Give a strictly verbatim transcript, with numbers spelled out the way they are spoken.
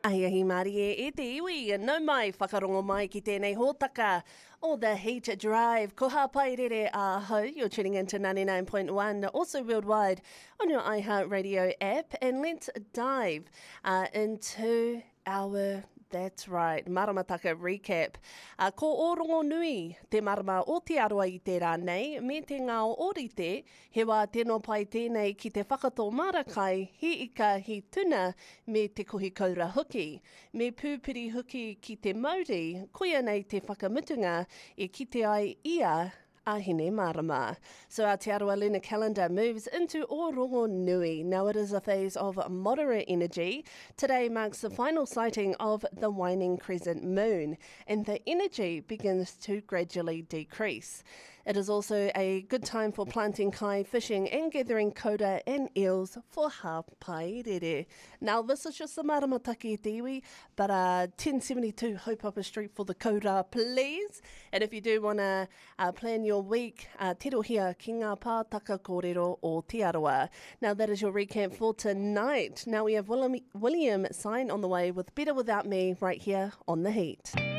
Ai ahi Māori e, e te iwi, nau mai whakarongo mai ki tēnei hōtaka o The Heat Drive. Ko hā pai rere a hau, you're tuning into ninety-nine point one, also worldwide on your iHeartRadio app. And let's dive uh, into our... That's right, Maramataka recap. Uh, ko o rongo nui te marama o te aroa i te rānei, me te ngā o orite, he wā tēnō pai tēnei ki te whakato marakai, he ika he tuna me te kohi kaura huki. Me pūpiri huki ki te mauri, koia nei te whakamutunga e kite ai ia ahine marama. So our Te Arawa lunar calendar moves into Orongo Nui. Now it is a phase of moderate energy. Today marks the final sighting of the waning crescent moon, and the energy begins to gradually decrease. It is also a good time for planting kai, fishing and gathering koura and eels for hapairere. Now this is just the maramataki te iwi, but uh, ten seventy-two Haupapa Street for the koura, please. And if you do want to uh, plan your week, uh, te rohia ki ngā pātaka kōrero o Te Arawa. Now that is your recap for tonight. Now we have William, William Sign on the way with Better Without Me right here on The Heat.